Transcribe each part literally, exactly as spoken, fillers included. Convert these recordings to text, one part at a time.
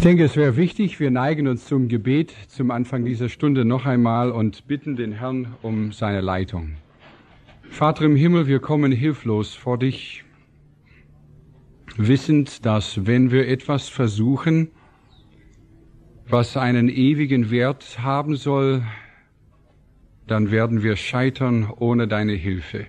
Ich denke, es wäre wichtig, wir neigen uns zum Gebet zum Anfang dieser Stunde noch einmal und bitten den Herrn um seine Leitung. Vater im Himmel, wir kommen hilflos vor dich, wissend, dass wenn wir etwas versuchen, was einen ewigen Wert haben soll, dann werden wir scheitern ohne deine Hilfe.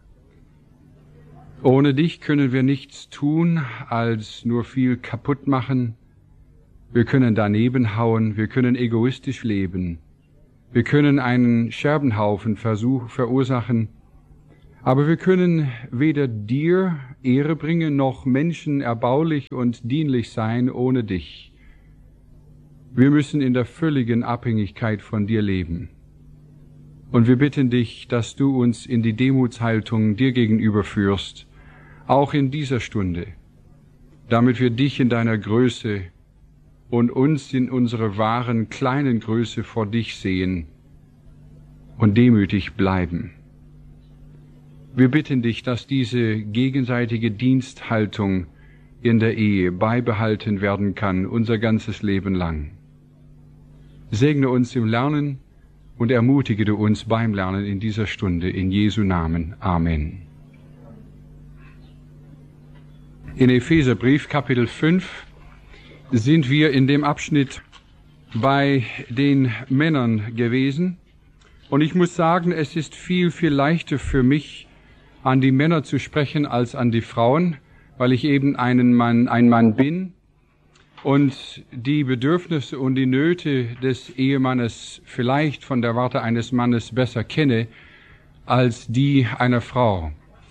Ohne dich können wir nichts tun, als nur viel kaputt machen. Wir können daneben hauen, wir können egoistisch leben, wir können einen Scherbenhaufen versuch, verursachen, aber wir können weder dir Ehre bringen, noch Menschen erbaulich und dienlich sein ohne dich. Wir müssen in der völligen Abhängigkeit von dir leben. Und wir bitten dich, dass du uns in die Demutshaltung dir gegenüber führst, auch in dieser Stunde, damit wir dich in deiner Größe und uns in unserer wahren kleinen Größe vor dich sehen und demütig bleiben. Wir bitten dich, dass diese gegenseitige Diensthaltung in der Ehe beibehalten werden kann, unser ganzes Leben lang. Segne uns im Lernen und ermutige du uns beim Lernen in dieser Stunde, in Jesu Namen. Amen. In Epheserbrief Kapitel fünf sind wir in dem Abschnitt bei den Männern gewesen. Und ich muss sagen, es ist viel, viel leichter für mich, an die Männer zu sprechen als an die Frauen, weil ich eben einen Mann, ein Mann bin und die Bedürfnisse und die Nöte des Ehemannes vielleicht von der Warte eines Mannes besser kenne als die einer Frau.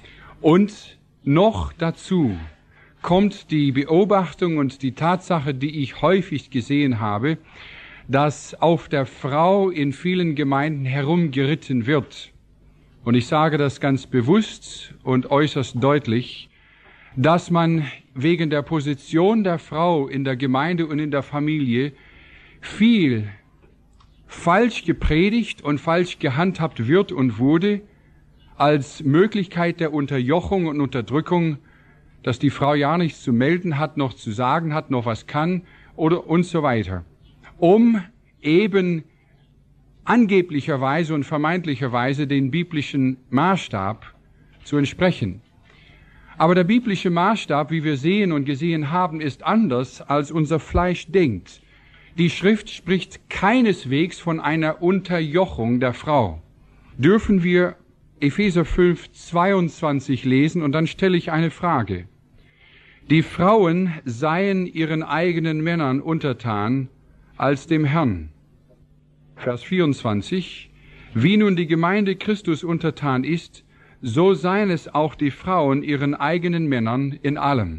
Und noch dazu kommt die Beobachtung und die Tatsache, die ich häufig gesehen habe, dass auf der Frau in vielen Gemeinden herumgeritten wird. Und ich sage das ganz bewusst und äußerst deutlich, dass man wegen der Position der Frau in der Gemeinde und in der Familie viel falsch gepredigt und falsch gehandhabt wird und wurde, als Möglichkeit der Unterjochung und Unterdrückung, dass die Frau ja nichts zu melden hat, noch zu sagen hat, noch was kann oder und so weiter, um eben angeblicherweise und vermeintlicherweise den biblischen Maßstab zu entsprechen. Aber der biblische Maßstab, wie wir sehen und gesehen haben, ist anders, als unser Fleisch denkt. Die Schrift spricht keineswegs von einer Unterjochung der Frau. Dürfen wir Epheser fünf, zweiundzwanzig lesen und dann stelle ich eine Frage. Die Frauen seien ihren eigenen Männern untertan als dem Herrn. Vers vierundzwanzig. Wie nun die Gemeinde Christus untertan ist, so seien es auch die Frauen ihren eigenen Männern in allem.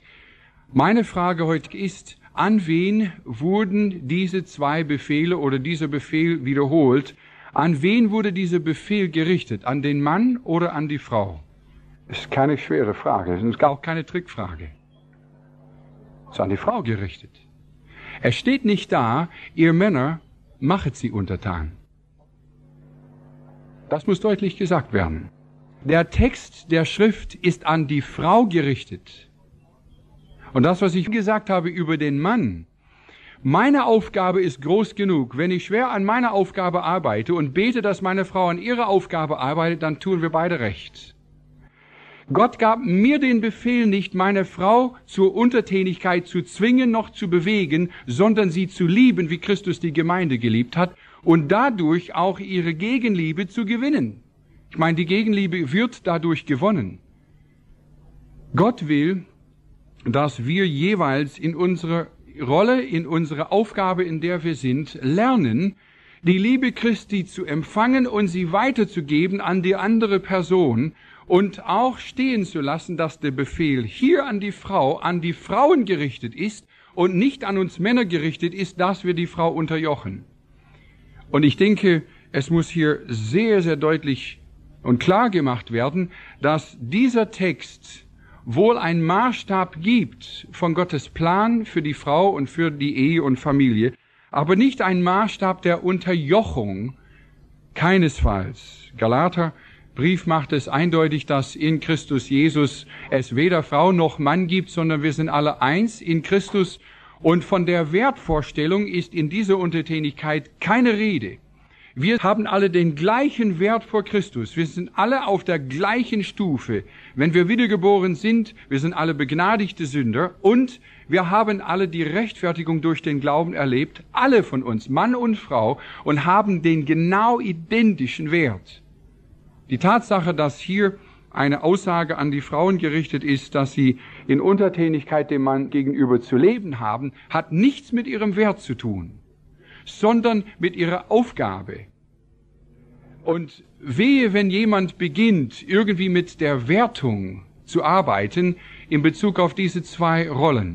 Meine Frage heute ist, an wen wurden diese zwei Befehle oder dieser Befehl wiederholt? An wen wurde dieser Befehl gerichtet? An den Mann oder an die Frau? Das ist keine schwere Frage, das ist auch keine Trickfrage. Es ist an die Frau gerichtet. Es steht nicht da, ihr Männer, machet sie untertan. Das muss deutlich gesagt werden. Der Text der Schrift ist an die Frau gerichtet. Und das, was ich gesagt habe über den Mann, meine Aufgabe ist groß genug. Wenn ich schwer an meiner Aufgabe arbeite und bete, dass meine Frau an ihrer Aufgabe arbeitet, dann tun wir beide recht. Gott gab mir den Befehl nicht, meine Frau zur Untertänigkeit zu zwingen, noch zu bewegen, sondern sie zu lieben, wie Christus die Gemeinde geliebt hat, und dadurch auch ihre Gegenliebe zu gewinnen. Ich meine, die Gegenliebe wird dadurch gewonnen. Gott will, dass wir jeweils in unserer Rolle, in unserer Aufgabe, in der wir sind, lernen, die Liebe Christi zu empfangen und sie weiterzugeben an die andere Person und auch stehen zu lassen, dass der Befehl hier an die Frau, an die Frauen gerichtet ist und nicht an uns Männer gerichtet ist, dass wir die Frau unterjochen. Und ich denke, es muss hier sehr, sehr deutlich und klar gemacht werden, dass dieser Text wohl einen Maßstab gibt von Gottes Plan für die Frau und für die Ehe und Familie, aber nicht ein Maßstab der Unterjochung, keinesfalls. Galater Brief macht es eindeutig, dass in Christus Jesus es weder Frau noch Mann gibt, sondern wir sind alle eins in Christus Und von der Wertvorstellung ist in dieser Untertänigkeit keine Rede. Wir haben alle den gleichen Wert vor Christus. Wir sind alle auf der gleichen Stufe. Wenn wir wiedergeboren sind, wir sind alle begnadigte Sünder und wir haben alle die Rechtfertigung durch den Glauben erlebt, alle von uns, Mann und Frau, und haben den genau identischen Wert. Die Tatsache, dass hier eine Aussage an die Frauen gerichtet ist, dass sie in Untertänigkeit dem Mann gegenüber zu leben haben, hat nichts mit ihrem Wert zu tun, sondern mit ihrer Aufgabe. Und wehe, wenn jemand beginnt, irgendwie mit der Wertung zu arbeiten in Bezug auf diese zwei Rollen.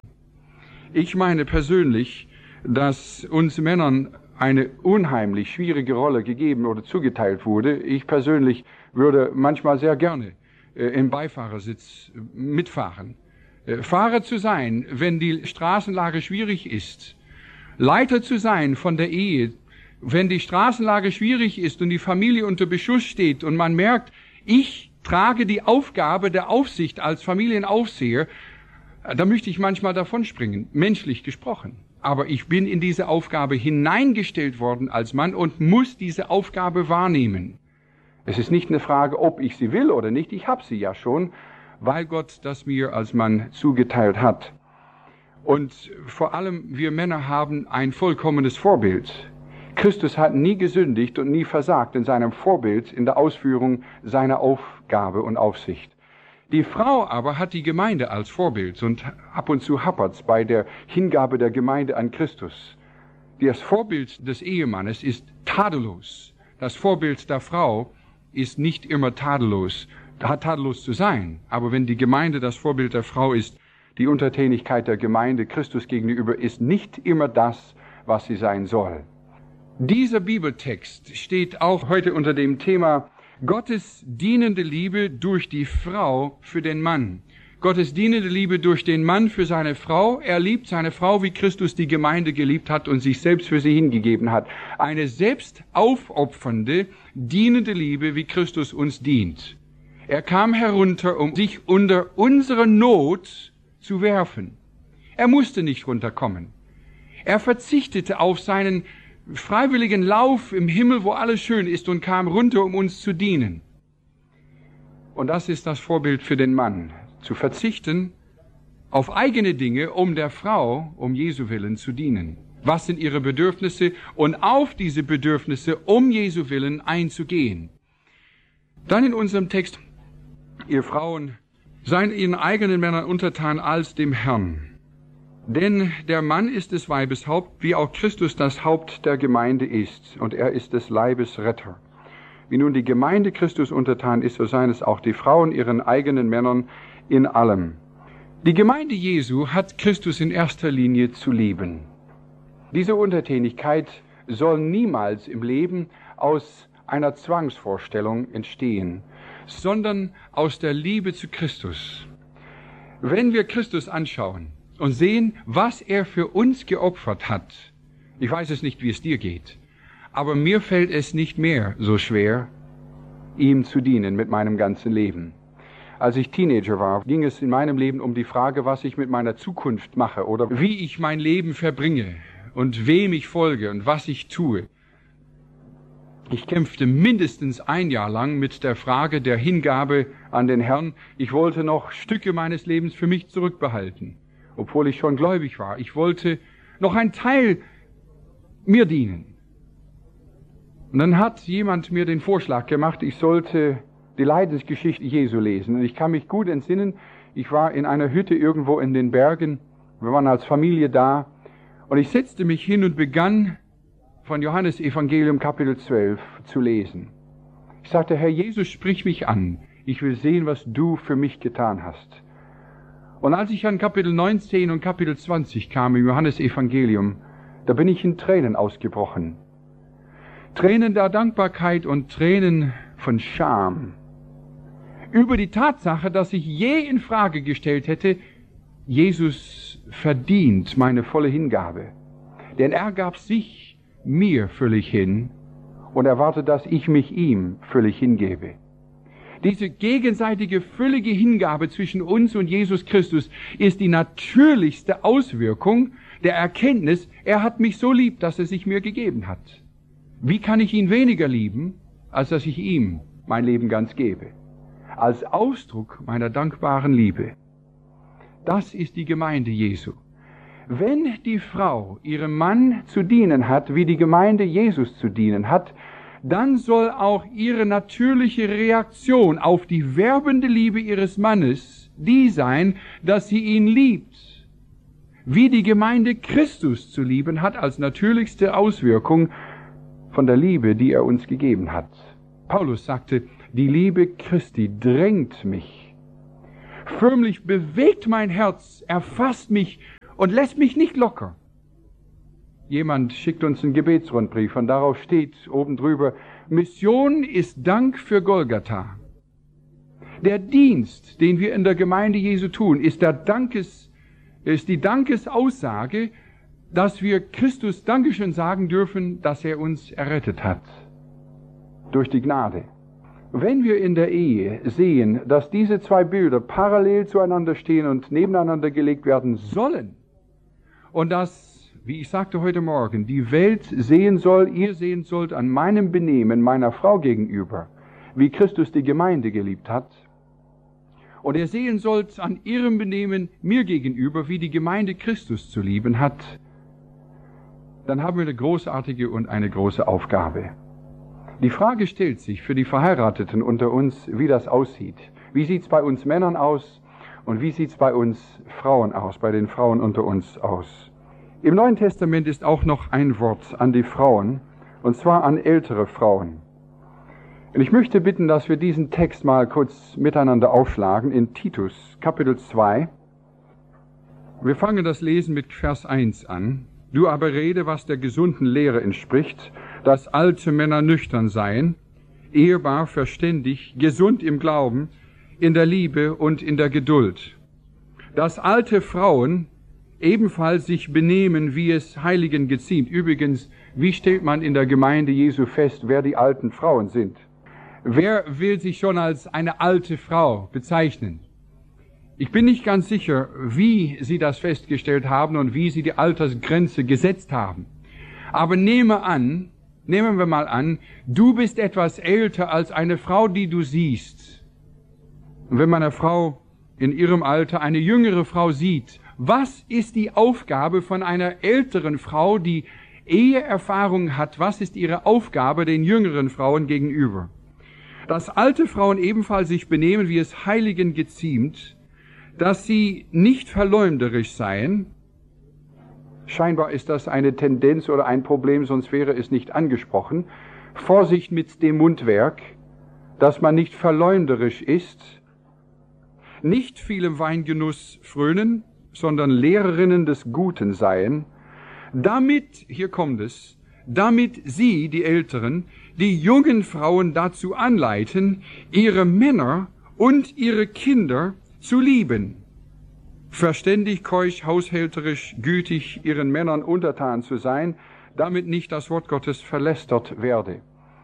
Ich meine persönlich, dass uns Männern eine unheimlich schwierige Rolle gegeben oder zugeteilt wurde. Ich persönlich würde manchmal sehr gerne äh, im Beifahrersitz mitfahren. Äh, Fahrer zu sein, wenn die Straßenlage schwierig ist. Leiter zu sein von der Ehe, wenn die Straßenlage schwierig ist und die Familie unter Beschuss steht und man merkt, ich trage die Aufgabe der Aufsicht als Familienaufseher, da möchte ich manchmal davon springen, menschlich gesprochen. Aber ich bin in diese Aufgabe hineingestellt worden als Mann und muss diese Aufgabe wahrnehmen. Es ist nicht eine Frage, ob ich sie will oder nicht, ich habe sie ja schon, weil Gott das mir als Mann zugeteilt hat. Und vor allem wir Männer haben ein vollkommenes Vorbild. Christus hat nie gesündigt und nie versagt in seinem Vorbild, in der Ausführung seiner Aufgabe und Aufsicht. Die Frau aber hat die Gemeinde als Vorbild und ab und zu hapert's bei der Hingabe der Gemeinde an Christus. Das Vorbild des Ehemannes ist tadellos. Das Vorbild der Frau ist nicht immer tadellos, hat tadellos zu sein. Aber wenn die Gemeinde das Vorbild der Frau ist, die Untertänigkeit der Gemeinde Christus gegenüber ist nicht immer das, was sie sein soll. Dieser Bibeltext steht auch heute unter dem Thema Gottes dienende Liebe durch die Frau für den Mann. Gottes dienende Liebe durch den Mann für seine Frau. Er liebt seine Frau, wie Christus die Gemeinde geliebt hat und sich selbst für sie hingegeben hat. Eine selbst aufopfernde, dienende Liebe, wie Christus uns dient. Er kam herunter, um sich unter unsere Not zu werfen. Er musste nicht runterkommen. Er verzichtete auf seinen freiwilligen Lauf im Himmel, wo alles schön ist, und kam runter, um uns zu dienen. Und das ist das Vorbild für den Mann, zu verzichten auf eigene Dinge, um der Frau, um Jesu willen zu dienen. Was sind ihre Bedürfnisse? Und auf diese Bedürfnisse, um Jesu willen einzugehen. Dann in unserem Text, ihr Frauen, seien ihren eigenen Männern untertan als dem Herrn. Denn der Mann ist des Weibes Haupt, wie auch Christus das Haupt der Gemeinde ist, und er ist des Leibes Retter. Wie nun die Gemeinde Christus untertan ist, so seien es auch die Frauen ihren eigenen Männern in allem. Die Gemeinde Jesu hat Christus in erster Linie zu lieben. Diese Untertänigkeit soll niemals im Leben aus einer Zwangsvorstellung entstehen, sondern aus der Liebe zu Christus. Wenn wir Christus anschauen und sehen, was er für uns geopfert hat. Ich weiß es nicht, wie es dir geht, aber mir fällt es nicht mehr so schwer, ihm zu dienen mit meinem ganzen Leben. Als ich Teenager war, ging es in meinem Leben um die Frage, was ich mit meiner Zukunft mache oder wie ich mein Leben verbringe und wem ich folge und was ich tue. Ich kämpfte mindestens ein Jahr lang mit der Frage der Hingabe an den Herrn. Ich wollte noch Stücke meines Lebens für mich zurückbehalten, obwohl ich schon gläubig war. Ich wollte noch einen Teil mir dienen. Und dann hat jemand mir den Vorschlag gemacht, ich sollte die Leidensgeschichte Jesu lesen. Und ich kann mich gut entsinnen, ich war in einer Hütte irgendwo in den Bergen, wir waren als Familie da, und ich setzte mich hin und begann von Johannes Evangelium Kapitel zwölf zu lesen. Ich sagte, Herr Jesus, sprich mich an, ich will sehen, was du für mich getan hast. Und als ich an Kapitel neunzehn und Kapitel zwanzig kam im Johannesevangelium, da bin ich in Tränen ausgebrochen. Tränen der Dankbarkeit und Tränen von Scham. Über die Tatsache, dass ich je in Frage gestellt hätte, Jesus verdient meine volle Hingabe. Denn er gab sich mir völlig hin und erwartet, dass ich mich ihm völlig hingebe. Diese gegenseitige völlige Hingabe zwischen uns und Jesus Christus ist die natürlichste Auswirkung der Erkenntnis, er hat mich so lieb, dass er sich mir gegeben hat. Wie kann ich ihn weniger lieben, als dass ich ihm mein Leben ganz gebe? Als Ausdruck meiner dankbaren Liebe. Das ist die Gemeinde Jesu. Wenn die Frau ihrem Mann zu dienen hat, wie die Gemeinde Jesus zu dienen hat, dann soll auch ihre natürliche Reaktion auf die werbende Liebe ihres Mannes die sein, dass sie ihn liebt, wie die Gemeinde Christus zu lieben hat, als natürlichste Auswirkung von der Liebe, die er uns gegeben hat. Paulus sagte, die Liebe Christi drängt mich, förmlich bewegt mein Herz, erfasst mich und lässt mich nicht locker. Jemand schickt uns einen Gebetsrundbrief und darauf steht oben drüber, Mission ist Dank für Golgatha. Der Dienst, den wir in der Gemeinde Jesu tun, ist, der Dankes, ist die Dankesaussage, dass wir Christus Dankeschön sagen dürfen, dass er uns errettet hat. Durch die Gnade. Wenn wir in der Ehe sehen, dass diese zwei Bilder parallel zueinander stehen und nebeneinander gelegt werden sollen, und dass, wie ich sagte heute Morgen, die Welt sehen soll, ihr sehen sollt an meinem Benehmen meiner Frau gegenüber, wie Christus die Gemeinde geliebt hat, und ihr sehen sollt an ihrem Benehmen mir gegenüber, wie die Gemeinde Christus zu lieben hat, dann haben wir eine großartige und eine große Aufgabe. Die Frage stellt sich für die Verheirateten unter uns, wie das aussieht. Wie sieht es bei uns Männern aus und wie sieht es bei uns Frauen aus, bei den Frauen unter uns aus? Im Neuen Testament ist auch noch ein Wort an die Frauen, und zwar an ältere Frauen. Und ich möchte bitten, dass wir diesen Text mal kurz miteinander aufschlagen in Titus, Kapitel zwei. Wir fangen das Lesen mit Vers eins an. Du aber rede, was der gesunden Lehre entspricht, dass alte Männer nüchtern seien, ehrbar, verständig, gesund im Glauben, in der Liebe und in der Geduld. Dass alte Frauen ebenfalls sich benehmen, wie es Heiligen geziemt. Übrigens, wie stellt man in der Gemeinde Jesu fest, wer die alten Frauen sind? Wer will sich schon als eine alte Frau bezeichnen? Ich bin nicht ganz sicher, wie Sie das festgestellt haben und wie Sie die Altersgrenze gesetzt haben. Aber nehme an, nehmen wir mal an, du bist etwas älter als eine Frau, die du siehst. Und wenn man eine Frau in ihrem Alter, eine jüngere Frau sieht, was ist die Aufgabe von einer älteren Frau, die Eheerfahrung hat? Was ist ihre Aufgabe den jüngeren Frauen gegenüber? Dass alte Frauen ebenfalls sich benehmen, wie es Heiligen geziemt, dass sie nicht verleumderisch seien. Scheinbar ist das eine Tendenz oder ein Problem, sonst wäre es nicht angesprochen. Vorsicht mit dem Mundwerk, dass man nicht verleumderisch ist, nicht vielem Weingenuss frönen, sondern Lehrerinnen des Guten seien, damit, hier kommt es, damit sie, die Älteren, die jungen Frauen dazu anleiten, ihre Männer und ihre Kinder zu lieben, verständig, keusch, haushälterisch, gütig, ihren Männern untertan zu sein, damit nicht das Wort Gottes verlästert werde.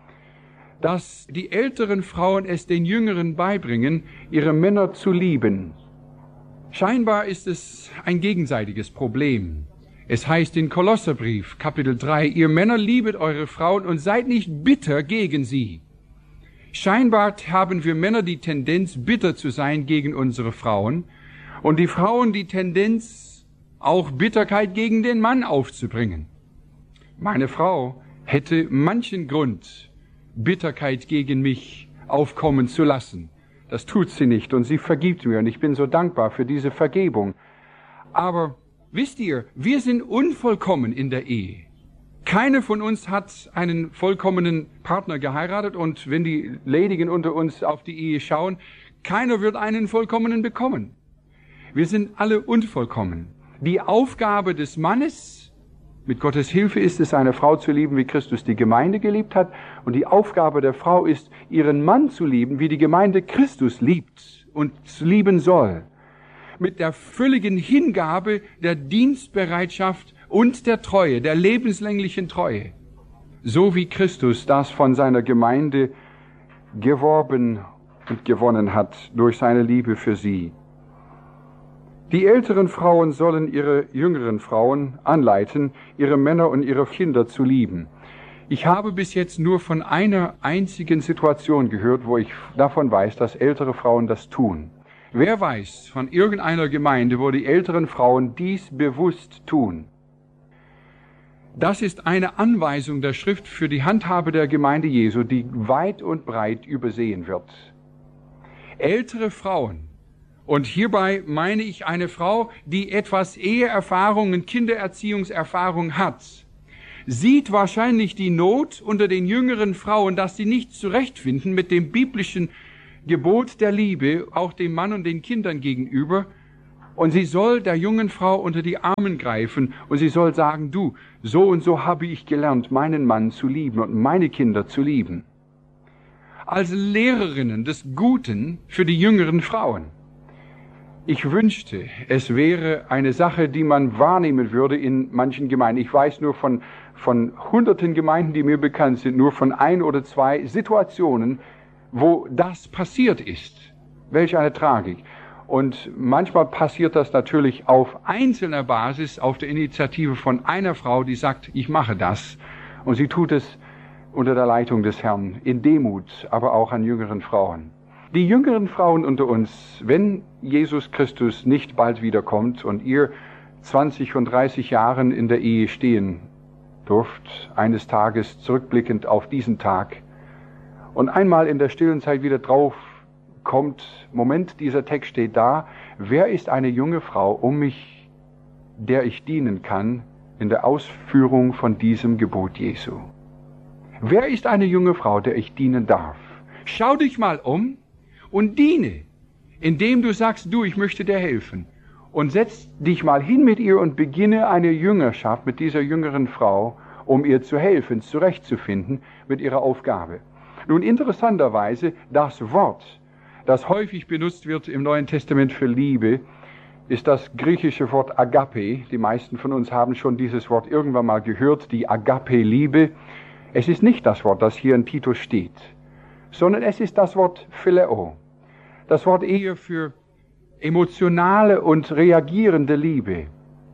Dass die älteren Frauen es den Jüngeren beibringen, ihre Männer zu lieben. Scheinbar ist es ein gegenseitiges Problem. Es heißt in Kolosserbrief, Kapitel drei, ihr Männer liebet eure Frauen und seid nicht bitter gegen sie. Scheinbar haben wir Männer die Tendenz, bitter zu sein gegen unsere Frauen und die Frauen die Tendenz, auch Bitterkeit gegen den Mann aufzubringen. Meine Frau hätte manchen Grund, Bitterkeit gegen mich aufkommen zu lassen. Das tut sie nicht und sie vergibt mir und ich bin so dankbar für diese Vergebung. Aber wisst ihr, wir sind unvollkommen in der Ehe. Keine von uns hat einen vollkommenen Partner geheiratet und wenn die Ledigen unter uns auf die Ehe schauen, keiner wird einen vollkommenen bekommen. Wir sind alle unvollkommen. Die Aufgabe des Mannes, mit Gottes Hilfe ist es, eine Frau zu lieben, wie Christus die Gemeinde geliebt hat. Und die Aufgabe der Frau ist, ihren Mann zu lieben, wie die Gemeinde Christus liebt und lieben soll. Mit der völligen Hingabe, der Dienstbereitschaft und der Treue, der lebenslänglichen Treue. So wie Christus das von seiner Gemeinde geworben und gewonnen hat durch seine Liebe für sie. Die älteren Frauen sollen ihre jüngeren Frauen anleiten, ihre Männer und ihre Kinder zu lieben. Ich habe bis jetzt nur von einer einzigen Situation gehört, wo ich davon weiß, dass ältere Frauen das tun. Wer weiß von irgendeiner Gemeinde, wo die älteren Frauen dies bewusst tun? Das ist eine Anweisung der Schrift für die Handhabe der Gemeinde Jesu, die weit und breit übersehen wird. Ältere Frauen, und hierbei meine ich eine Frau, die etwas Eheerfahrung und Kindererziehungserfahrung hat, sieht wahrscheinlich die Not unter den jüngeren Frauen, dass sie nicht zurechtfinden mit dem biblischen Gebot der Liebe, auch dem Mann und den Kindern gegenüber. Und sie soll der jungen Frau unter die Arme greifen und sie soll sagen, du, so und so habe ich gelernt, meinen Mann zu lieben und meine Kinder zu lieben. Als Lehrerinnen des Guten für die jüngeren Frauen. Ich wünschte, es wäre eine Sache, die man wahrnehmen würde in manchen Gemeinden. Ich weiß nur von, von hunderten Gemeinden, die mir bekannt sind, nur von ein oder zwei Situationen, wo das passiert ist. Welch eine Tragik. Und manchmal passiert das natürlich auf einzelner Basis, auf der Initiative von einer Frau, die sagt, ich mache das. Und sie tut es unter der Leitung des Herrn, in Demut, aber auch an jüngeren Frauen. Die jüngeren Frauen unter uns, wenn Jesus Christus nicht bald wiederkommt und ihr zwanzig und dreißig Jahren in der Ehe stehen dürft, eines Tages zurückblickend auf diesen Tag und einmal in der stillen Zeit wieder drauf kommt, Moment, dieser Text steht da, wer ist eine junge Frau, um mich, der ich dienen kann, in der Ausführung von diesem Gebot Jesu? Wer ist eine junge Frau, der ich dienen darf? Schau dich mal um und diene, indem du sagst, du, ich möchte dir helfen. Und setz dich mal hin mit ihr und beginne eine Jüngerschaft mit dieser jüngeren Frau, um ihr zu helfen, zurechtzufinden mit ihrer Aufgabe. Nun, interessanterweise, das Wort, das häufig benutzt wird im Neuen Testament für Liebe, ist das griechische Wort Agape. Die meisten von uns haben schon dieses Wort irgendwann mal gehört, die Agape-Liebe. Es ist nicht das Wort, das hier in Titus steht, sondern es ist das Wort Phileo. Das Wort eher für emotionale und reagierende Liebe.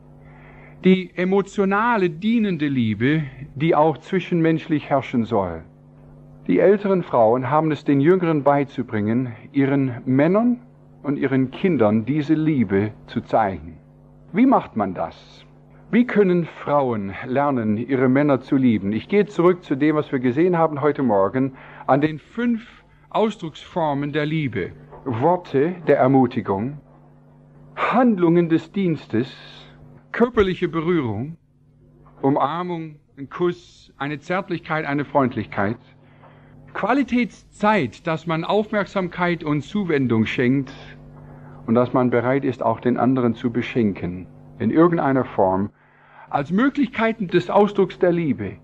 Die emotionale, dienende Liebe, die auch zwischenmenschlich herrschen soll. Die älteren Frauen haben es den Jüngeren beizubringen, ihren Männern und ihren Kindern diese Liebe zu zeigen. Wie macht man das? Wie können Frauen lernen, ihre Männer zu lieben? Ich gehe zurück zu dem, was wir gesehen haben heute Morgen, an den fünf Ausdrucksformen der Liebe. Worte der Ermutigung, Handlungen des Dienstes, körperliche Berührung, Umarmung, ein Kuss, eine Zärtlichkeit, eine Freundlichkeit, Qualitätszeit, dass man Aufmerksamkeit und Zuwendung schenkt und dass man bereit ist, auch den anderen zu beschenken, in irgendeiner Form, als Möglichkeiten des Ausdrucks der Liebe.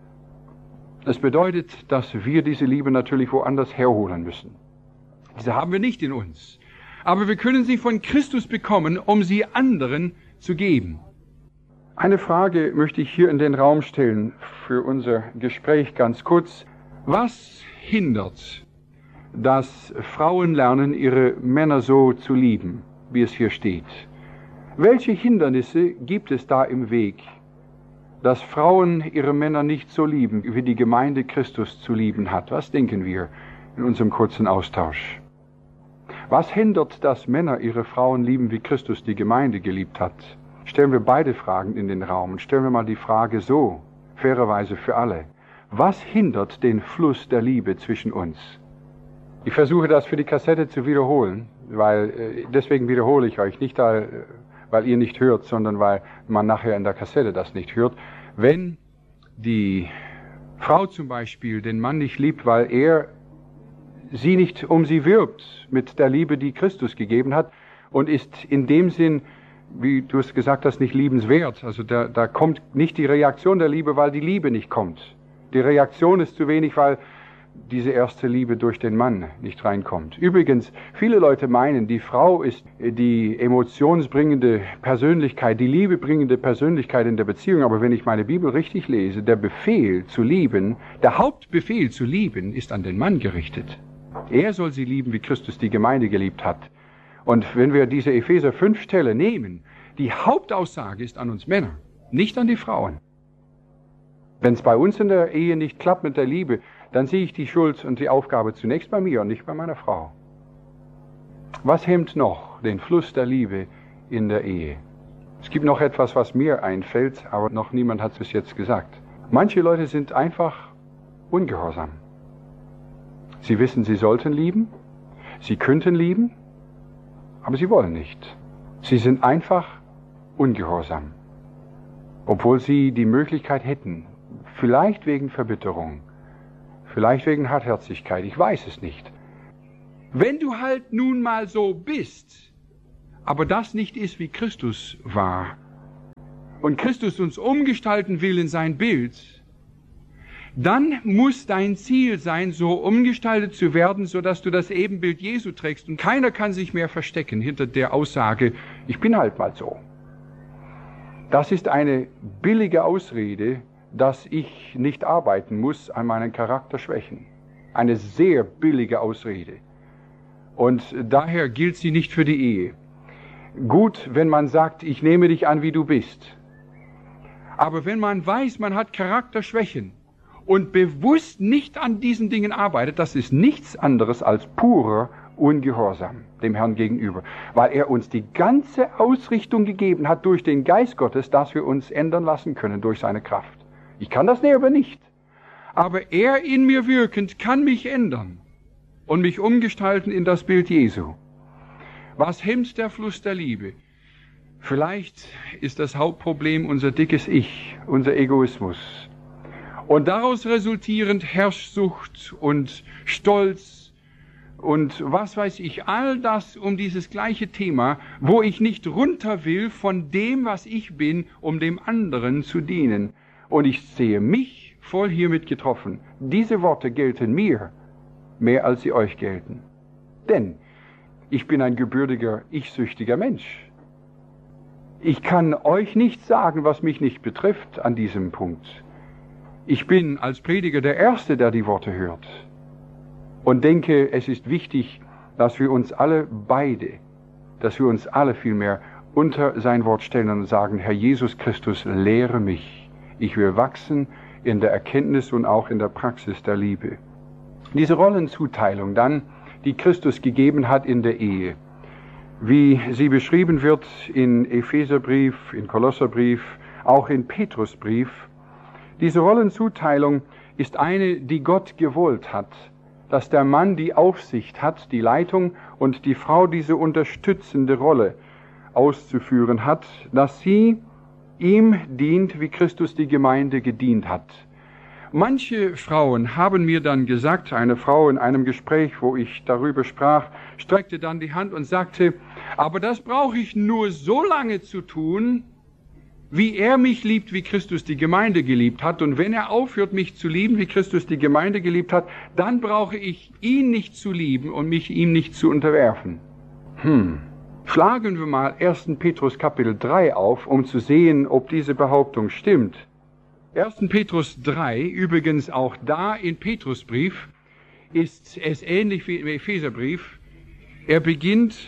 Das bedeutet, dass wir diese Liebe natürlich woanders herholen müssen. Diese haben wir nicht in uns. Aber wir können sie von Christus bekommen, um sie anderen zu geben. Eine Frage möchte ich hier in den Raum stellen für unser Gespräch ganz kurz. Was hindert, dass Frauen lernen, ihre Männer so zu lieben, wie es hier steht? Welche Hindernisse gibt es da im Weg, dass Frauen ihre Männer nicht so lieben, wie die Gemeinde Christus zu lieben hat? Was denken wir in unserem kurzen Austausch? Was hindert, dass Männer ihre Frauen lieben, wie Christus die Gemeinde geliebt hat? Stellen wir beide Fragen in den Raum und stellen wir mal die Frage so, fairerweise für alle. Was hindert den Fluss der Liebe zwischen uns? Ich versuche das für die Kassette zu wiederholen, weil äh, deswegen wiederhole ich euch, nicht da, weil ihr nicht hört, sondern weil man nachher in der Kassette das nicht hört. Wenn die Frau zum Beispiel den Mann nicht liebt, weil er sie nicht um sie wirbt mit der Liebe, die Christus gegeben hat, und ist in dem Sinn, wie du es gesagt hast, nicht liebenswert. Also da, da kommt nicht die Reaktion der Liebe, weil die Liebe nicht kommt. Die Reaktion ist zu wenig, weil diese erste Liebe durch den Mann nicht reinkommt. Übrigens, viele Leute meinen, die Frau ist die emotionsbringende Persönlichkeit, die liebebringende Persönlichkeit in der Beziehung. Aber wenn ich meine Bibel richtig lese, der Befehl zu lieben, der Hauptbefehl zu lieben, ist an den Mann gerichtet. Er soll sie lieben, wie Christus die Gemeinde geliebt hat. Und wenn wir diese Epheser fünf Stelle nehmen, die Hauptaussage ist an uns Männer, nicht an die Frauen. Wenn es bei uns in der Ehe nicht klappt mit der Liebe, dann sehe ich die Schuld und die Aufgabe zunächst bei mir und nicht bei meiner Frau. Was hemmt noch den Fluss der Liebe in der Ehe? Es gibt noch etwas, was mir einfällt, aber noch niemand hat es bis jetzt gesagt. Manche Leute sind einfach ungehorsam. Sie wissen, sie sollten lieben, sie könnten lieben, aber sie wollen nicht. Sie sind einfach ungehorsam, obwohl sie die Möglichkeit hätten, vielleicht wegen Verbitterung, vielleicht wegen Hartherzigkeit, ich weiß es nicht. Wenn du halt nun mal so bist, aber das nicht ist, wie Christus war, und Christus uns umgestalten will in sein Bild, dann muss dein Ziel sein, so umgestaltet zu werden, sodass du das Ebenbild Jesu trägst. Und keiner kann sich mehr verstecken hinter der Aussage, ich bin halt mal so. Das ist eine billige Ausrede, dass ich nicht arbeiten muss an meinen Charakterschwächen. Eine sehr billige Ausrede. Und daher gilt sie nicht für die Ehe. Gut, wenn man sagt, ich nehme dich an, wie du bist. Aber wenn man weiß, man hat Charakterschwächen und bewusst nicht an diesen Dingen arbeitet, das ist nichts anderes als purer Ungehorsam dem Herrn gegenüber, weil er uns die ganze Ausrichtung gegeben hat durch den Geist Gottes, dass wir uns ändern lassen können durch seine Kraft. Ich kann das selber nicht, aber er in mir wirkend kann mich ändern und mich umgestalten in das Bild Jesu. Was hemmt der Fluss der Liebe? Vielleicht ist das Hauptproblem unser dickes Ich, unser Egoismus. Und daraus resultierend Herrschsucht und Stolz und was weiß ich, all das um dieses gleiche Thema, wo ich nicht runter will von dem, was ich bin, um dem anderen zu dienen. Und ich sehe mich voll hiermit getroffen. Diese Worte gelten mir mehr, als sie euch gelten. Denn ich bin ein gebürtiger, ich-süchtiger Mensch. Ich kann euch nicht sagen, was mich nicht betrifft an diesem Punkt. Ich bin als Prediger der Erste, der die Worte hört. Und denke, es ist wichtig, dass wir uns alle beide, dass wir uns alle vielmehr unter sein Wort stellen und sagen, Herr Jesus Christus, lehre mich. Ich will wachsen in der Erkenntnis und auch in der Praxis der Liebe. Diese Rollenzuteilung dann, die Christus gegeben hat in der Ehe, wie sie beschrieben wird in Epheserbrief, in Kolosserbrief, auch in Petrusbrief. Diese Rollenzuteilung ist eine, die Gott gewollt hat, dass der Mann die Aufsicht hat, die Leitung und die Frau diese unterstützende Rolle auszuführen hat, dass sie ihm dient, wie Christus die Gemeinde gedient hat. Manche Frauen haben mir dann gesagt, eine Frau in einem Gespräch, wo ich darüber sprach, streckte dann die Hand und sagte, aber das brauche ich nur so lange zu tun, wie er mich liebt, wie Christus die Gemeinde geliebt hat. Und wenn er aufhört, mich zu lieben, wie Christus die Gemeinde geliebt hat, dann brauche ich ihn nicht zu lieben und mich ihm nicht zu unterwerfen. Hm. Schlagen wir mal ersten Petrus Kapitel drei auf, um zu sehen, ob diese Behauptung stimmt. ersten Petrus drei, übrigens auch da in Petrusbrief, ist es ähnlich wie im Epheserbrief. Er beginnt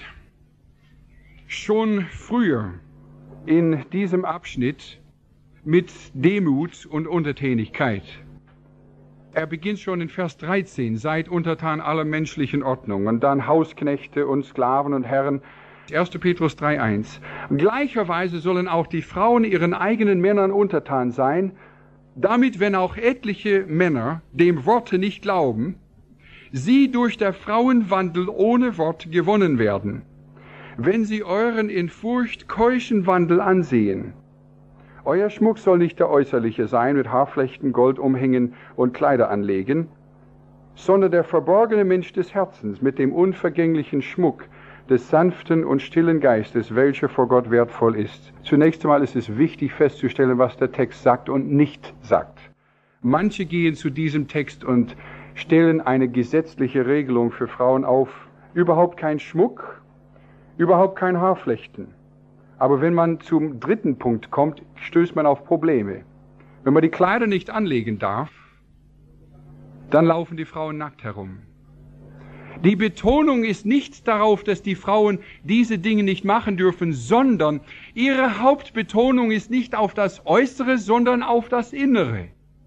schon früher in diesem Abschnitt mit Demut und Untertänigkeit. Er beginnt schon in Vers dreizehn, seid untertan aller menschlichen Ordnung, und dann Hausknechte und Sklaven und Herren. ersten Petrus drei eins. Gleicherweise sollen auch die Frauen ihren eigenen Männern untertan sein, damit, wenn auch etliche Männer dem Worte nicht glauben, sie durch der Frauenwandel ohne Wort gewonnen werden, wenn sie euren in Furcht keuschen Wandel ansehen. Euer Schmuck soll nicht der äußerliche sein, mit Haarflechten, Gold umhängen und Kleider anlegen, sondern der verborgene Mensch des Herzens mit dem unvergänglichen Schmuck des sanften und stillen Geistes, welcher vor Gott wertvoll ist. Zunächst einmal ist es wichtig festzustellen, was der Text sagt und nicht sagt. Manche gehen zu diesem Text und stellen eine gesetzliche Regelung für Frauen auf. Überhaupt kein Schmuck, überhaupt kein Haarflechten. Aber wenn man zum dritten Punkt kommt, stößt man auf Probleme. Wenn man die Kleider nicht anlegen darf, dann laufen die Frauen nackt herum. Die Betonung ist nicht darauf, dass die Frauen diese Dinge nicht machen dürfen, sondern ihre Hauptbetonung ist nicht auf das Äußere, sondern auf das Innere.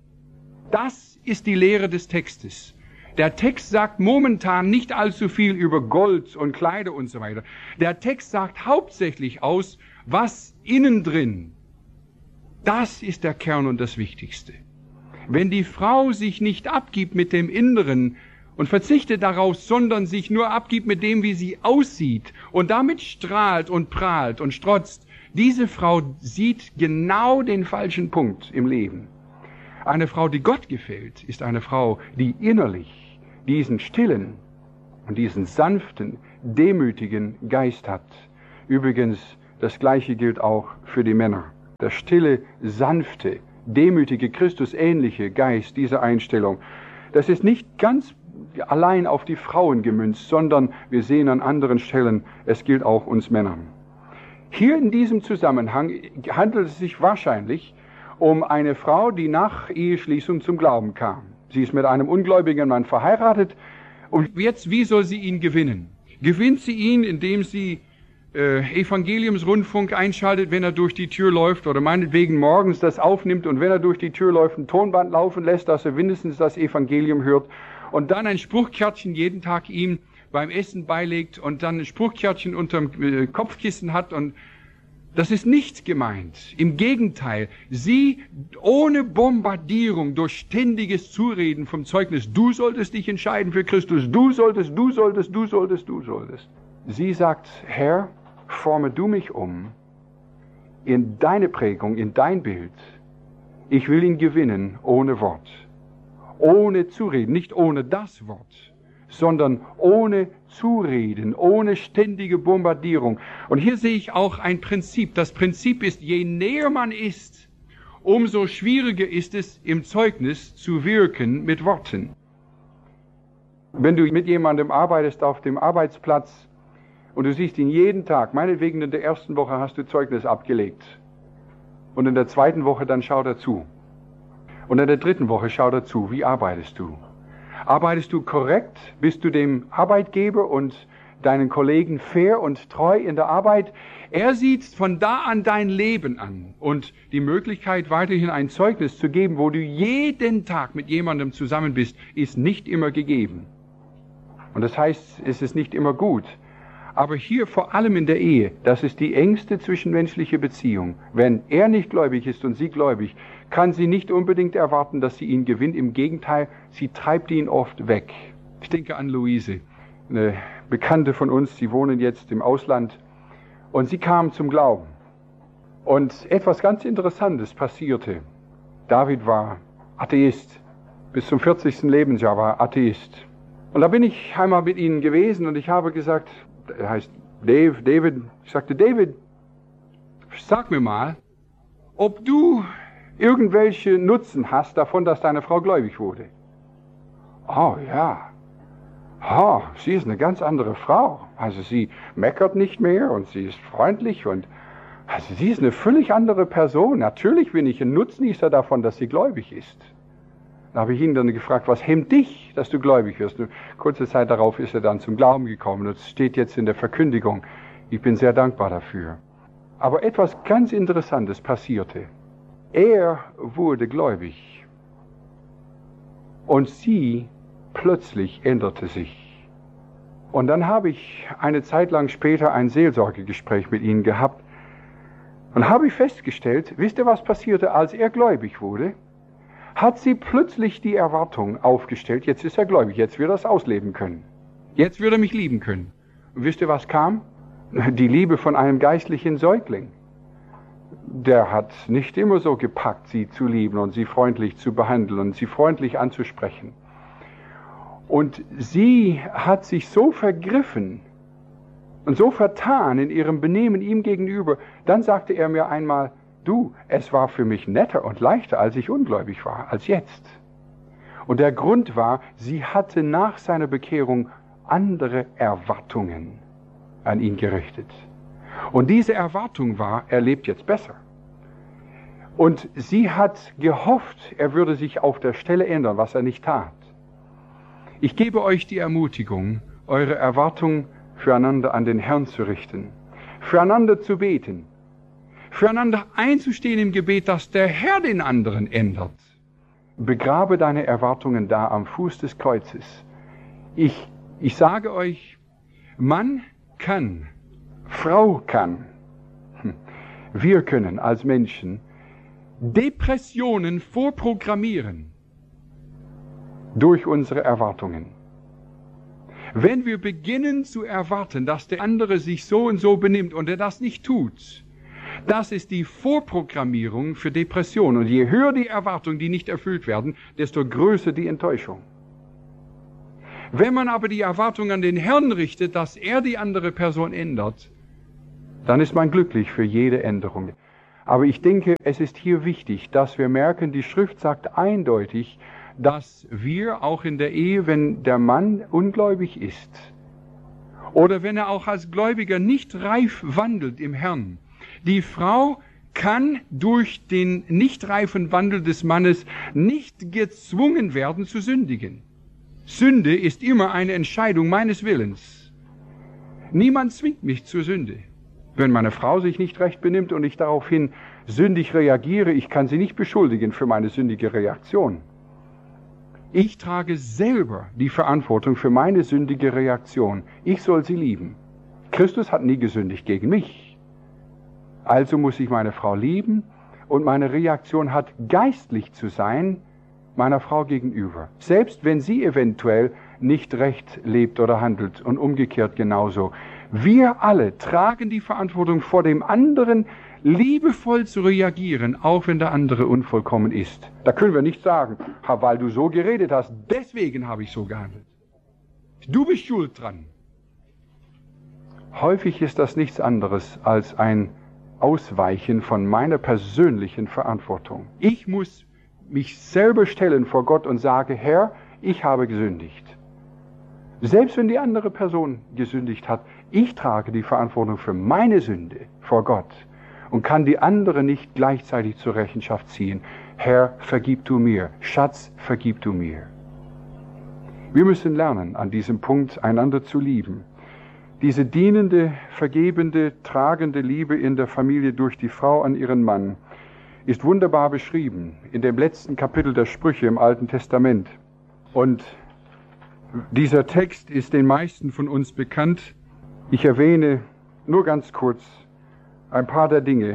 Das ist die Lehre des Textes. Der Text sagt momentan nicht allzu viel über Gold und Kleider und so weiter. Der Text sagt hauptsächlich aus, was innen drin. Das ist der Kern und das Wichtigste. Wenn die Frau sich nicht abgibt mit dem Inneren und verzichtet daraus, sondern sich nur abgibt mit dem, wie sie aussieht und damit strahlt und prahlt und strotzt, diese Frau sieht genau den falschen Punkt im Leben. Eine Frau, die Gott gefällt, ist eine Frau, die innerlich diesen stillen und diesen sanften, demütigen Geist hat. Übrigens, das Gleiche gilt auch für die Männer. Der stille, sanfte, demütige, Christusähnliche Geist, diese Einstellung, das ist nicht ganz allein auf die Frauen gemünzt, sondern wir sehen an anderen Stellen, es gilt auch uns Männern. Hier in diesem Zusammenhang handelt es sich wahrscheinlich um eine Frau, die nach Eheschließung zum Glauben kam. Sie ist mit einem ungläubigen Mann verheiratet und jetzt, wie soll sie ihn gewinnen? Gewinnt sie ihn, indem sie äh, Evangeliumsrundfunk einschaltet, wenn er durch die Tür läuft oder meinetwegen morgens das aufnimmt und wenn er durch die Tür läuft, ein Tonband laufen lässt, dass er mindestens das Evangelium hört und dann ein Spruchkärtchen jeden Tag ihm beim Essen beilegt und dann ein Spruchkärtchen unterm äh, Kopfkissen hat und das ist nicht gemeint. Im Gegenteil, sie ohne Bombardierung durch ständiges Zureden vom Zeugnis, du solltest dich entscheiden für Christus, du solltest, du solltest, du solltest, du solltest. Sie sagt, Herr, forme du mich um in deine Prägung, in dein Bild. Ich will ihn gewinnen ohne Wort, ohne Zureden, nicht ohne das Wort, sondern ohne Zureden, ohne ständige Bombardierung. Und hier sehe ich auch ein Prinzip. Das Prinzip ist, je näher man ist, umso schwieriger ist es, im Zeugnis zu wirken mit Worten. Wenn du mit jemandem arbeitest auf dem Arbeitsplatz und du siehst ihn jeden Tag, meinetwegen in der ersten Woche hast du Zeugnis abgelegt und in der zweiten Woche dann schaut er zu und in der dritten Woche schaut er zu, wie arbeitest du? Arbeitest du korrekt? Bist du dem Arbeitgeber und deinen Kollegen fair und treu in der Arbeit? Er sieht von da an dein Leben an und die Möglichkeit, weiterhin ein Zeugnis zu geben, wo du jeden Tag mit jemandem zusammen bist, ist nicht immer gegeben. Und das heißt, es ist nicht immer gut. Aber hier vor allem in der Ehe, das ist die engste zwischenmenschliche Beziehung. Wenn er nicht gläubig ist und sie gläubig, kann sie nicht unbedingt erwarten, dass sie ihn gewinnt. Im Gegenteil, sie treibt ihn oft weg. Ich denke an Luise, eine Bekannte von uns, sie wohnen jetzt im Ausland und sie kam zum Glauben. Und etwas ganz Interessantes passierte. David war Atheist. Bis zum vierzigsten Lebensjahr war er Atheist. Und da bin ich einmal mit ihnen gewesen und ich habe gesagt, er heißt Dave, David, ich sagte, David, sag mir mal, ob du irgendwelche Nutzen hast davon, dass deine Frau gläubig wurde. Oh ja, oh, sie ist eine ganz andere Frau. Also sie meckert nicht mehr und sie ist freundlich und also sie ist eine völlig andere Person. Natürlich bin ich ein Nutznießer davon, dass sie gläubig ist. Da habe ich ihn dann gefragt, was hemmt dich, dass du gläubig wirst? Und kurze Zeit darauf ist er dann zum Glauben gekommen. Das steht jetzt in der Verkündigung. Ich bin sehr dankbar dafür. Aber etwas ganz Interessantes passierte. Er wurde gläubig. Und sie plötzlich änderte sich. Und dann habe ich eine Zeit lang später ein Seelsorgegespräch mit ihnen gehabt. Und habe ich festgestellt, wisst ihr, was passierte, als er gläubig wurde? Hat sie plötzlich die Erwartung aufgestellt, jetzt ist er gläubig, jetzt wird er es ausleben können. Jetzt wird er mich lieben können. Und wisst ihr, was kam? Die Liebe von einem geistlichen Säugling. Der hat nicht immer so gepackt, sie zu lieben und sie freundlich zu behandeln und sie freundlich anzusprechen. Und sie hat sich so vergriffen und so vertan in ihrem Benehmen ihm gegenüber. Dann sagte er mir einmal, du, es war für mich netter und leichter, als ich ungläubig war, als jetzt. Und der Grund war, sie hatte nach seiner Bekehrung andere Erwartungen an ihn gerichtet. Und diese Erwartung war, er lebt jetzt besser. Und sie hat gehofft, er würde sich auf der Stelle ändern, was er nicht tat. Ich gebe euch die Ermutigung, eure Erwartung füreinander an den Herrn zu richten, füreinander zu beten, füreinander einzustehen im Gebet, dass der Herr den anderen ändert. Begrabe deine Erwartungen da am Fuß des Kreuzes. Ich, ich sage euch, Mann kann, Frau kann, wir können als Menschen Depressionen vorprogrammieren durch unsere Erwartungen. Wenn wir beginnen zu erwarten, dass der andere sich so und so benimmt und er das nicht tut, das ist die Vorprogrammierung für Depression. Und je höher die Erwartungen, die nicht erfüllt werden, desto größer die Enttäuschung. Wenn man aber die Erwartung an den Herrn richtet, dass er die andere Person ändert, dann ist man glücklich für jede Änderung. Aber ich denke, es ist hier wichtig, dass wir merken, die Schrift sagt eindeutig, dass wir auch in der Ehe, wenn der Mann ungläubig ist oder wenn er auch als Gläubiger nicht reif wandelt im Herrn, die Frau kann durch den nicht reifen Wandel des Mannes nicht gezwungen werden zu sündigen. Sünde ist immer eine Entscheidung meines Willens. Niemand zwingt mich zur Sünde. Wenn meine Frau sich nicht recht benimmt und ich daraufhin sündig reagiere, ich kann sie nicht beschuldigen für meine sündige Reaktion. Ich trage selber die Verantwortung für meine sündige Reaktion. Ich soll sie lieben. Christus hat nie gesündigt gegen mich. Also muss ich meine Frau lieben und meine Reaktion hat geistlich zu sein meiner Frau gegenüber. Selbst wenn sie eventuell nicht recht lebt oder handelt und umgekehrt genauso. Wir alle tragen die Verantwortung vor dem anderen, liebevoll zu reagieren, auch wenn der andere unvollkommen ist. Da können wir nicht sagen, weil du so geredet hast, deswegen habe ich so gehandelt. Du bist schuld dran. Häufig ist das nichts anderes als ein Ausweichen von meiner persönlichen Verantwortung. Ich muss mich selber stellen vor Gott und sage, Herr, ich habe gesündigt. Selbst wenn die andere Person gesündigt hat, ich trage die Verantwortung für meine Sünde vor Gott und kann die andere nicht gleichzeitig zur Rechenschaft ziehen. Herr, vergib du mir. Schatz, vergib du mir. Wir müssen lernen, an diesem Punkt einander zu lieben. Diese dienende, vergebende, tragende Liebe in der Familie durch die Frau an ihren Mann ist wunderbar beschrieben in dem letzten Kapitel der Sprüche im Alten Testament. Und dieser Text ist den meisten von uns bekannt. Ich erwähne nur ganz kurz ein paar der Dinge.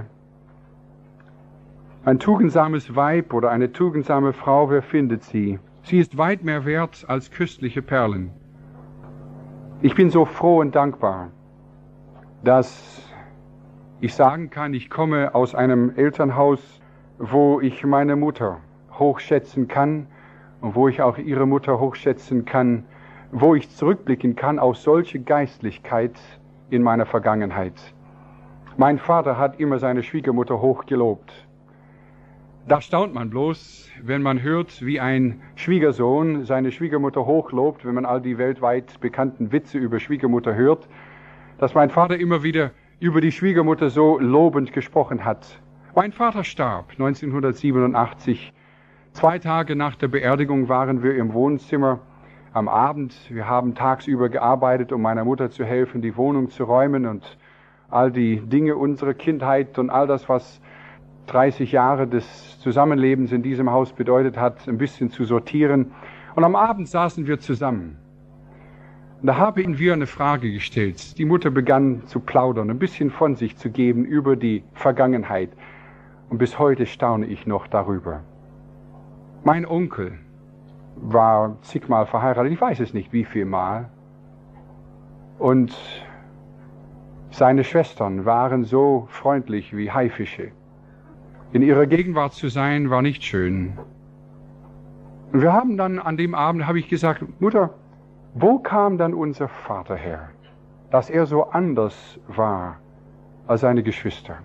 Ein tugendsames Weib oder eine tugendsame Frau, wer findet sie? Sie ist weit mehr wert als köstliche Perlen. Ich bin so froh und dankbar, dass ich sagen kann, ich komme aus einem Elternhaus, wo ich meine Mutter hochschätzen kann und wo ich auch ihre Mutter hochschätzen kann, wo ich zurückblicken kann auf solche Geistlichkeit in meiner Vergangenheit. Mein Vater hat immer seine Schwiegermutter hochgelobt. Da staunt man bloß, wenn man hört, wie ein Schwiegersohn seine Schwiegermutter hochlobt, wenn man all die weltweit bekannten Witze über Schwiegermutter hört, dass mein Vater immer wieder über die Schwiegermutter so lobend gesprochen hat. Mein Vater starb neunzehnhundertsiebenundachtzig. Zwei Tage nach der Beerdigung waren wir im Wohnzimmer am Abend. Wir haben tagsüber gearbeitet, um meiner Mutter zu helfen, die Wohnung zu räumen und all die Dinge unserer Kindheit und all das, was dreißig Jahre des Zusammenlebens in diesem Haus bedeutet hat, ein bisschen zu sortieren. Und am Abend saßen wir zusammen. Und da habe ich wir eine Frage gestellt. Die Mutter begann zu plaudern, ein bisschen von sich zu geben über die Vergangenheit. Und bis heute staune ich noch darüber. Mein Onkel war zigmal verheiratet, ich weiß es nicht wie viel Mal. Und seine Schwestern waren so freundlich wie Haifische. In ihrer Gegenwart zu sein, war nicht schön. Und wir haben dann an dem Abend, habe ich gesagt, Mutter, wo kam dann unser Vater her, dass er so anders war als seine Geschwister?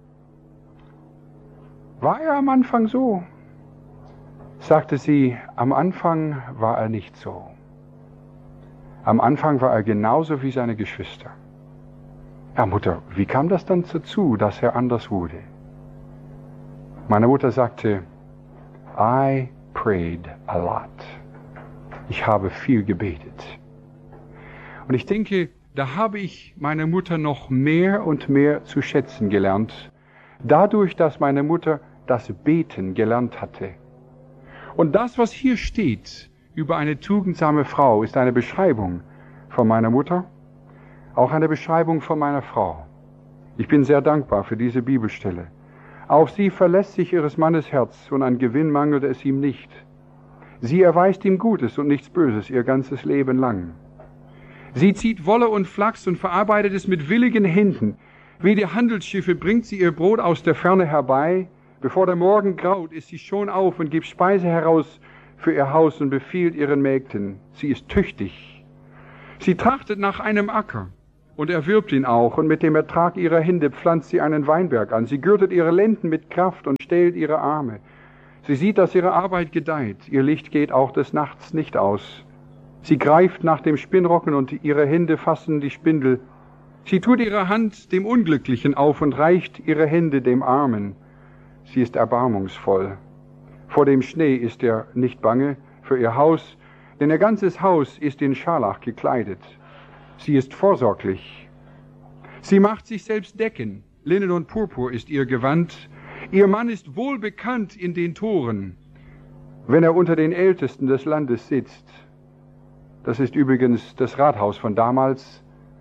War er am Anfang so? Sagte sie, am Anfang war er nicht so. Am Anfang war er genauso wie seine Geschwister. Ja, Mutter, wie kam das dann dazu, dass er anders wurde? Meine Mutter sagte, I prayed a lot. Ich habe viel gebetet. Und ich denke, da habe ich meine Mutter noch mehr und mehr zu schätzen gelernt, dadurch, dass meine Mutter das Beten gelernt hatte. Und das, was hier steht über eine tugendsame Frau, ist eine Beschreibung von meiner Mutter, auch eine Beschreibung von meiner Frau. Ich bin sehr dankbar für diese Bibelstelle. Auch sie verlässt sich ihres Mannes Herz und an Gewinn mangelt es ihm nicht. Sie erweist ihm Gutes und nichts Böses ihr ganzes Leben lang. Sie zieht Wolle und Flachs und verarbeitet es mit willigen Händen. Wie die Handelsschiffe bringt sie ihr Brot aus der Ferne herbei. Bevor der Morgen graut, ist sie schon auf und gibt Speise heraus für ihr Haus und befiehlt ihren Mägden. Sie ist tüchtig. Sie trachtet nach einem Acker und erwirbt ihn auch, und mit dem Ertrag ihrer Hände pflanzt sie einen Weinberg an. Sie gürtet ihre Lenden mit Kraft und stellt ihre Arme. Sie sieht, dass ihre Arbeit gedeiht. Ihr Licht geht auch des Nachts nicht aus. Sie greift nach dem Spinnrocken und ihre Hände fassen die Spindel. Sie tut ihre Hand dem Unglücklichen auf und reicht ihre Hände dem Armen. Sie ist erbarmungsvoll. Vor dem Schnee ist er nicht bange für ihr Haus, denn ihr ganzes Haus ist in Scharlach gekleidet. Sie ist vorsorglich. Sie macht sich selbst Decken. Linnen und Purpur ist ihr Gewand. Ihr Mann ist wohl bekannt in den Toren, wenn er unter den Ältesten des Landes sitzt. Das ist übrigens das Rathaus von damals,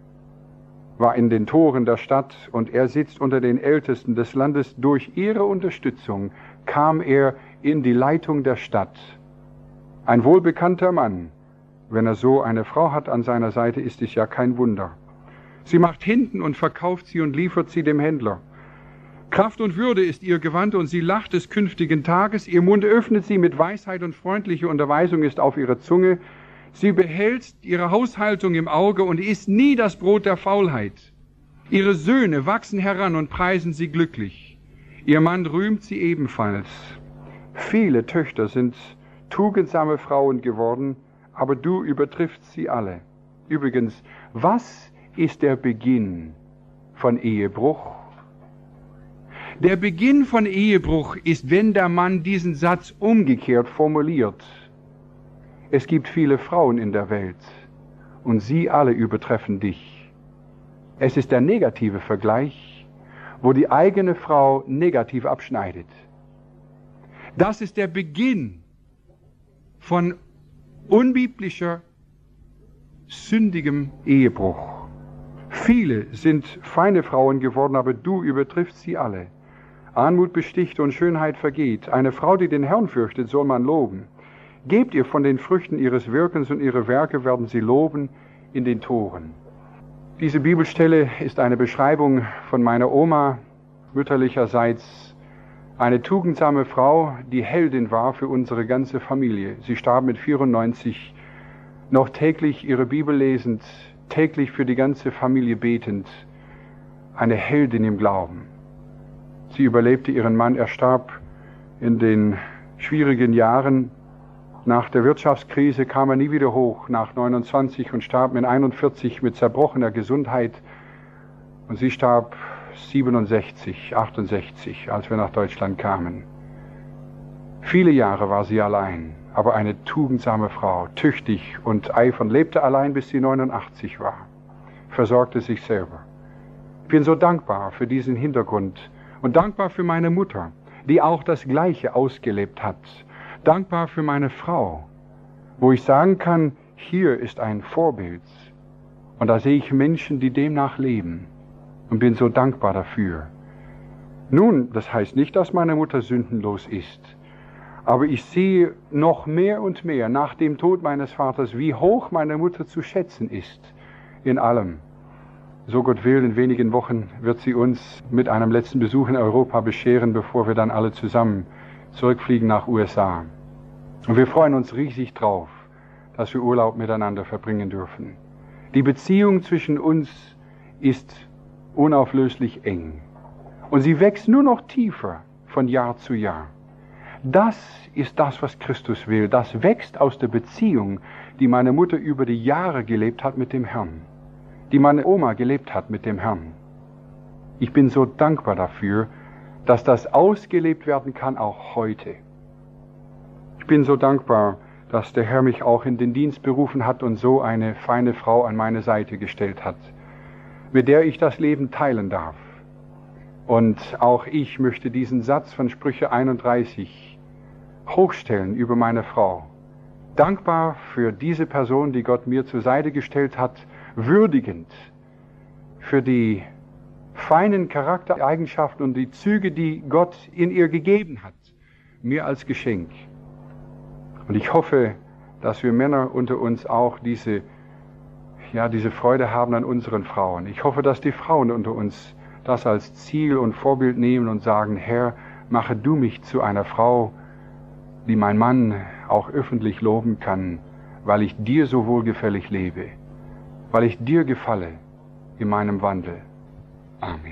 war in den Toren der Stadt, und er sitzt unter den Ältesten des Landes. Durch ihre Unterstützung kam er in die Leitung der Stadt. Ein wohlbekannter Mann. Wenn er so eine Frau hat an seiner Seite, ist es ja kein Wunder. Sie macht Hinten und verkauft sie und liefert sie dem Händler. Kraft und Würde ist ihr Gewand und sie lacht des künftigen Tages. Ihr Mund öffnet sie mit Weisheit und freundliche Unterweisung ist auf ihrer Zunge. Sie behält ihre Haushaltung im Auge und isst nie das Brot der Faulheit. Ihre Söhne wachsen heran und preisen sie glücklich. Ihr Mann rühmt sie ebenfalls. Viele Töchter sind tugendsame Frauen geworden, aber du übertriffst sie alle. Übrigens, was ist der Beginn von Ehebruch? Der Beginn von Ehebruch ist, wenn der Mann diesen Satz umgekehrt formuliert. Es gibt viele Frauen in der Welt und sie alle übertreffen dich. Es ist der negative Vergleich, wo die eigene Frau negativ abschneidet. Das ist der Beginn von unbiblischer, sündigem Ehebruch. Viele sind feine Frauen geworden, aber du übertriffst sie alle. Anmut besticht und Schönheit vergeht. Eine Frau, die den Herrn fürchtet, soll man loben. Gebt ihr von den Früchten ihres Wirkens und ihre Werke werden sie loben in den Toren. Diese Bibelstelle ist eine Beschreibung von meiner Oma, mütterlicherseits eine tugendsame Frau, die Heldin war für unsere ganze Familie. Sie starb mit vierundneunzig, noch täglich ihre Bibel lesend, täglich für die ganze Familie betend, eine Heldin im Glauben. Sie überlebte ihren Mann, er starb in den schwierigen Jahren. Nach der Wirtschaftskrise kam er nie wieder hoch, nach neunundzwanzig, und starb mit einundvierzig mit zerbrochener Gesundheit. Und sie starb siebenundsechzig, achtundsechzig, als wir nach Deutschland kamen. Viele Jahre war sie allein, aber eine tugendsame Frau, tüchtig und eifernd, lebte allein, bis sie neunundachtzig war, versorgte sich selber. Ich bin so dankbar für diesen Hintergrund und dankbar für meine Mutter, die auch das Gleiche ausgelebt hat. Dankbar für meine Frau, wo ich sagen kann, hier ist ein Vorbild. Und da sehe ich Menschen, die demnach leben, und bin so dankbar dafür. Nun, das heißt nicht, dass meine Mutter sündenlos ist, aber ich sehe noch mehr und mehr nach dem Tod meines Vaters, wie hoch meine Mutter zu schätzen ist in allem. So Gott will, in wenigen Wochen wird sie uns mit einem letzten Besuch in Europa bescheren, bevor wir dann alle zusammen zurückfliegen nach U S A. Und wir freuen uns riesig drauf, dass wir Urlaub miteinander verbringen dürfen. Die Beziehung zwischen uns ist unauflöslich eng. Und sie wächst nur noch tiefer von Jahr zu Jahr. Das ist das, was Christus will. Das wächst aus der Beziehung, die meine Mutter über die Jahre gelebt hat mit dem Herrn. Die meine Oma gelebt hat mit dem Herrn. Ich bin so dankbar dafür, dass das ausgelebt werden kann, auch heute. Ich bin so dankbar, dass der Herr mich auch in den Dienst berufen hat und so eine feine Frau an meine Seite gestellt hat, mit der ich das Leben teilen darf. Und auch ich möchte diesen Satz von Sprüche einunddreißig hochstellen über meine Frau. Dankbar für diese Person, die Gott mir zur Seite gestellt hat, würdigend für die feinen Charaktereigenschaften und die Züge, die Gott in ihr gegeben hat, mir als Geschenk. Und ich hoffe, dass wir Männer unter uns auch diese, ja, diese Freude haben an unseren Frauen. Ich hoffe, dass die Frauen unter uns das als Ziel und Vorbild nehmen und sagen, Herr, mache du mich zu einer Frau, die mein Mann auch öffentlich loben kann, weil ich dir so wohlgefällig lebe, weil ich dir gefalle in meinem Wandel. Amen.